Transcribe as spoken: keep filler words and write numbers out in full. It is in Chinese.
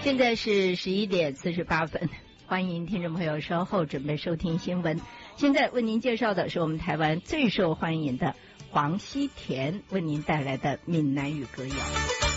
现在是十一点四十八分，欢迎听众朋友稍后准备收听新闻。现在为您介绍的是我们台湾最受欢迎的黄西田为您带来的闽南语歌谣。